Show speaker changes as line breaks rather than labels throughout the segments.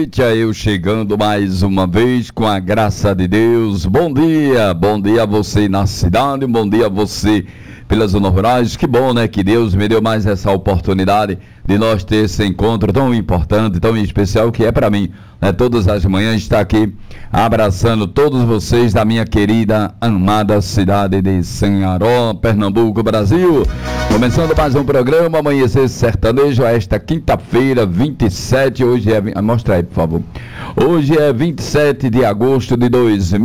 noite, eu chegando mais uma vez com a graça de Deus. Bom dia a você na cidade, bom dia a você pelas zonas rurais. Que bom, né, que Deus me deu mais essa oportunidade de nós ter esse encontro tão importante, tão especial que é para mim, né? Todas as manhãs estar aqui abraçando todos vocês da minha querida, amada cidade de Sanharó, Pernambuco, Brasil. Começando mais um programa Amanhecer Sertanejo, esta quinta-feira, 27, hoje é... Mostra aí, por favor. Hoje é 27 de agosto de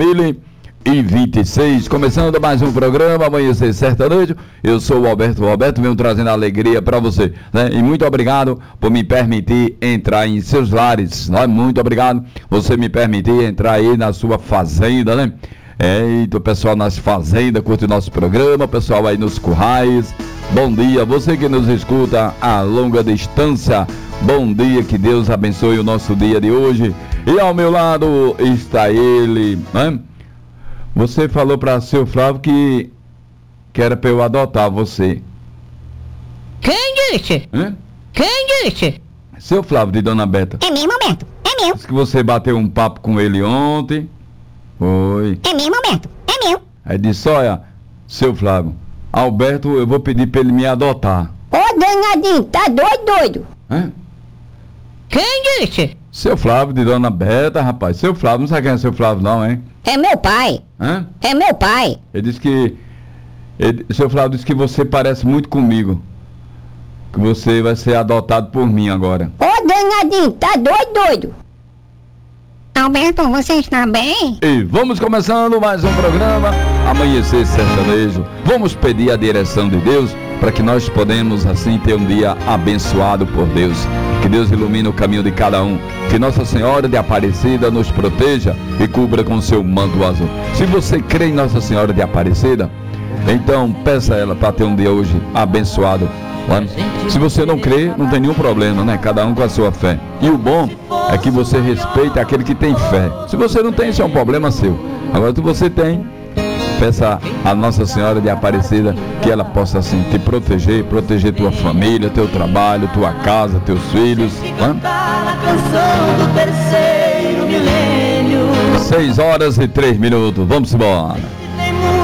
2026, começando mais um programa Amanhecer Sertanejo. Eu sou o Roberto, venho trazendo alegria para você, né? E muito obrigado por me permitir entrar em seus lares, né? Muito obrigado você me permitir entrar aí na sua fazenda, né? E o pessoal nas fazendas curte o nosso programa, o pessoal aí nos currais. Bom dia, você que nos escuta a longa distância, bom dia, que Deus abençoe o nosso dia de hoje. E ao meu lado está ele, né? Você falou para seu Flávio que era para eu adotar você.
Quem disse?
Hã?
Quem disse?
Seu Flávio de Dona Beta.
É mesmo, Alberto? É meu.
Diz que você bateu um papo com ele ontem. Foi.
É mesmo, Alberto? É meu.
Aí disse, olha, seu Flávio, Alberto, eu vou pedir para ele me adotar.
Ô, danadinho, tá doido?
Hã?
Quem disse?
Seu Flávio de Dona Beta, rapaz. Seu Flávio, não sabe quem é seu Flávio não, hein?
É meu pai.
Hã?
É meu pai.
Ele disse que... seu Flávio disse que você parece muito comigo. Que você vai ser adotado por mim agora.
Ô, danadinho, tá doido? Alberto, você está bem?
E vamos começando mais um programa Amanhecer Sertanejo. Vamos pedir a direção de Deus para que nós podemos assim ter um dia abençoado por Deus. Que Deus ilumine o caminho de cada um. Que Nossa Senhora de Aparecida nos proteja e cubra com seu manto azul. Se você crê em Nossa Senhora de Aparecida, então peça a ela para ter um dia hoje abençoado. Se você não crê, não tem nenhum problema, né? Cada um com a sua fé. E o bom é que você respeita aquele que tem fé. Se você não tem, isso é um problema seu. Agora, se você tem, peça a Nossa Senhora de Aparecida que ela possa assim te proteger tua família, teu trabalho, tua casa, teus filhos. 6 horas e 3 minutos. Vamos embora.